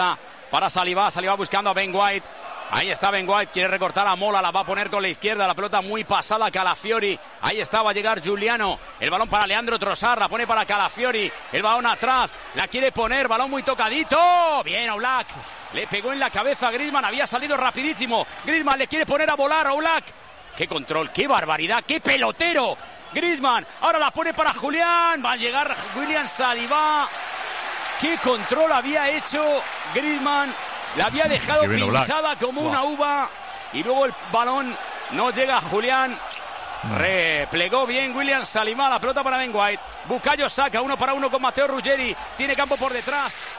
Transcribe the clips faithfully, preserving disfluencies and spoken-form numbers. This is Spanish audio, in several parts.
para Saliba, Saliba buscando a Ben White. Ahí está Ben White, quiere recortar a Mola, la va a poner con la izquierda, la pelota muy pasada a Calafiori. Ahí está, va a llegar Giuliano, el balón para Leandro Trossard, la pone para Calafiori, el balón atrás, la quiere poner, balón muy tocadito. Bien, Oblak, le pegó en la cabeza a Griezmann, había salido rapidísimo. Griezmann le quiere poner a volar a Oblak. Qué control, qué barbaridad, qué pelotero. Griezmann, ahora la pone para Julián, va a llegar William Saliba. Qué control había hecho Griezmann. La había dejado pinchada como una uva. Y luego el balón no llega a Julián. Replegó bien William Saliba. La pelota para Ben White. Bukayo Saka, uno para uno con Matteo Ruggeri. Tiene campo por detrás.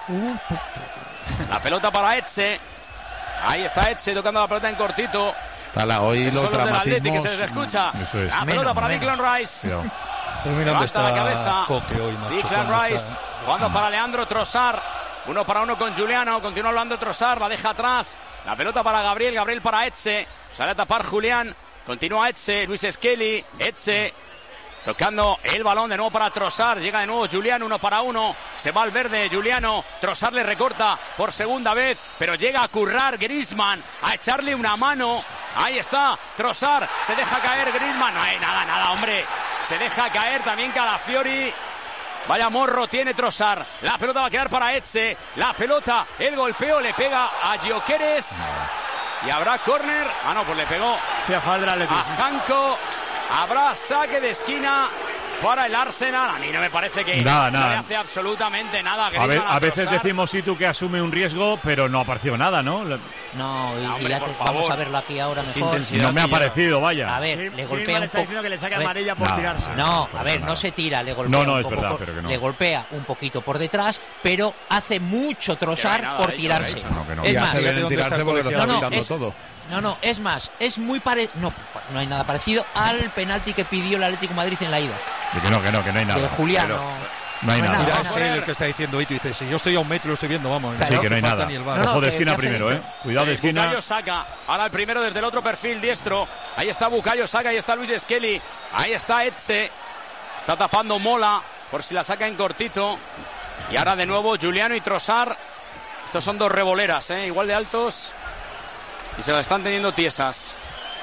La pelota para Etxe. Ahí está Etxe tocando la pelota en cortito. Tala, hoy los son los del Atleti que se les dramatismos- escucha. Eso es. La pelota para Declan Rice. Cuidado. Pues mira dónde Levanta la está cabeza. Coque hoy, macho, Declan cuando Rice está- jugando para Leandro Trossard. Uno para uno con Giuliano. Continúa hablando Trossard. La deja atrás. La pelota para Gabriel. Gabriel para Etxe. Sale a tapar Julián. Continúa Etxe. Luis Skelly. Etxe. Tocando el balón de nuevo para Trossard. Llega de nuevo Giuliano. Uno para uno. Se va al verde Giuliano. Trossard le recorta por segunda vez. Pero llega a currar Griezmann. A echarle una mano. Ahí está. Trossard. Se deja caer Griezmann. No hay nada, nada, hombre. Se deja caer también Calafiori. Vaya morro tiene Trossard. La pelota va a quedar para Etxe. La pelota, el golpeo le pega a Gyökeres. Y habrá córner. Ah, no, pues le pegó Sí, a favor del Atlético. a Janko. Habrá saque de esquina para el Arsenal. A mí no me parece que Nada, no nada. le hace absolutamente nada a A, ve- Griezmann, a veces Trossard. decimos sí tú que asume un riesgo, pero no ha aparecido nada, ¿no? La- No, y, No, hombre, y ya por te- favor. vamos a verlo aquí ahora Es mejor. intensidad. No me ha que ya- parecido, vaya. A ver, Sí, le Griezmann golpea un está poco. diciendo que le saque A ver, amarilla por nada. tirarse. No, No a ver, pasa no nada. se tira, le golpea No, no, un es poco verdad, por- pero que no. le golpea un poquito por detrás, pero hace mucho Que no Trossard hay nada por hecho, tirarse. hecho, no, que no. Es Y más, hace bien en ¿dónde está tirarse el porque lo está colegiado? No, no, quitando es- todo. No, no, es más, es muy parecido, no, no hay nada parecido al penalti que pidió el Atlético de Madrid en la ida. De que no, que no, que no hay De nada. Julián, Pero no, no hay no hay nada. nada. Mira, Vamos es a ver. el que está diciendo Itu. Dice, si yo estoy a un metro, lo estoy viendo, vamos. Claro. Sí, que no hay falta nada. ni el VAR. No, no, Ojo de que- esquina que hace primero, mucho. ¿eh? Cuidado de Sí, esquina. Bukayo Saka. Ahora el primero desde el otro perfil diestro. Ahí está Bukayo Saka, ahí está Luis Skelly. Ahí está Etxe. Está tapando Mola por si la saca en cortito. Y ahora de nuevo Giuliano y Trossard. Estos son dos revoleras, ¿eh? Igual de altos. Y se las están teniendo tiesas.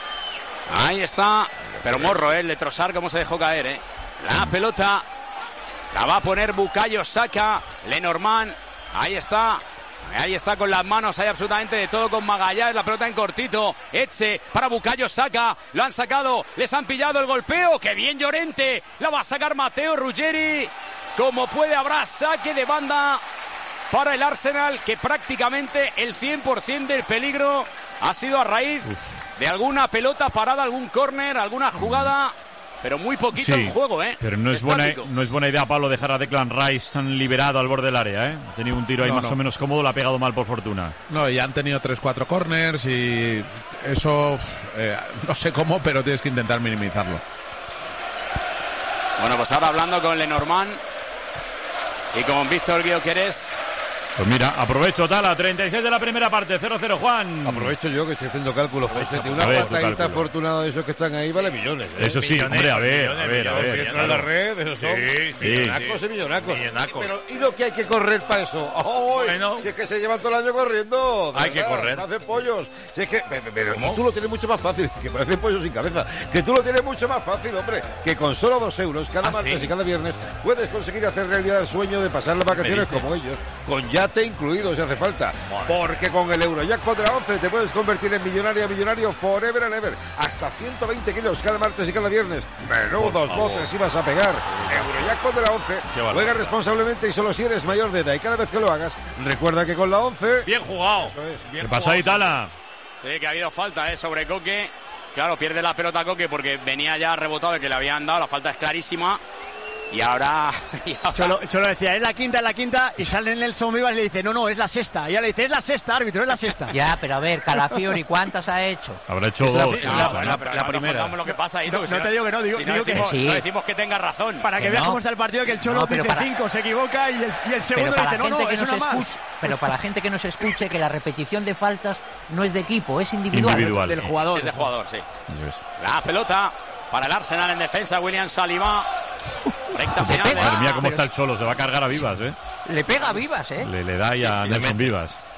Ahí está. Pero morro, ¿eh? El de Trossard, cómo se dejó caer, ¿eh? La pelota la va a poner Bukayo Saka. Lenormand. Ahí está. Ahí está con las manos, hay absolutamente de todo con Magallanes, la pelota en cortito, Etxe para Bukayo Saka, lo han sacado, les han pillado el golpeo, que bien Llorente, la va a sacar Matteo Ruggeri, como puede habrá saque de banda para el Arsenal, que prácticamente el cien por ciento del peligro ha sido a raíz de alguna pelota parada, algún córner, alguna jugada, pero muy poquito Sí, en juego, ¿eh? pero no es, buena, Estático. no es buena idea, Pablo, dejar a Declan Rice tan liberado al borde del área, ¿eh? Ha tenido un tiro ahí No, más no. o menos cómodo, lo ha pegado mal por fortuna. No, y han tenido tres cuatro corners y eso, eh, no sé cómo, pero tienes que intentar minimizarlo. Bueno, pues ahora hablando con Lenormand y con Víctor Gyökeres. Pues mira, aprovecho, Tala, treinta y seis de la primera parte, cero cero, Juan. Aprovecho yo que estoy haciendo cálculos. José, una A ver, tu patadita cálculo. afortunada de esos que están ahí vale millones. ¿eh? Eso sí, hombre, a ver, a ver, a Si ver. entra en la red, esos son sí. millonacos y millonacos. Millonacos. Pero, ¿y lo que hay que correr para eso? ¡Ay! Bueno. Si es que se llevan todo el año corriendo. de Hay que verdad, correr. no hacen pollos. Si es que, pero, pero tú lo tienes mucho más fácil, que parecen pollos sin cabeza. Que tú lo tienes mucho más fácil, hombre. Que con solo dos euros cada ¿Ah, martes sí? y cada viernes puedes conseguir hacer realidad el sueño de pasar las vacaciones como ellos. Con yate incluido si hace falta. Porque con el Eurojackpot de la once te puedes convertir en millonaria, millonario forever and ever. Hasta ciento veinte kilos cada martes y cada viernes. Menudos botes ibas a pegar. Eurojackpot de la once. Juega responsablemente y solo si eres mayor de edad. Y cada vez que lo hagas, recuerda que con la once... Bien jugado. Eso es. Bien ¿Qué pasó ahí, Tala? Sí, que ha habido falta, ¿eh? Sobre Coque. Claro, pierde la pelota Coque porque venía ya rebotado el que le habían dado. La falta es clarísima. Y ahora... y ahora- Cholo, Cholo decía, es la quinta, es la quinta, y sale Nelson Vivas y le dice, no, no, es la sexta. Y ella le dice, es la sexta, árbitro, es la sexta. Ya, pero a ver, Calafiori, ¿cuántas ha hecho? Habrá hecho Es la- dos. es ¿no? No, la- bueno, pero la no primera. contamos lo que pasa ahí. No, tú, si no te digo que no, digo- si no digo que decimos, sí. no decimos que tenga razón. Para que Que veas no. cómo está el partido, que el Cholo No, pero dice para- cinco, se equivoca, y el, y el segundo Pero para, dice, la no, gente no, que es nos una más. escuche, pero para la gente que nos escuche, que la repetición de faltas no es de equipo, es individual. Individual. Del jugador. Es de jugador, sí. Eso es. La pelota para el Arsenal en defensa, William Saliba. Recta Le final. pega. Madre mía, cómo pero está el Cholo. Se va a cargar a Vivas, ¿eh? Le pega a Vivas, ¿eh? Le, le da ya a sí, le Nelson mete. Vivas.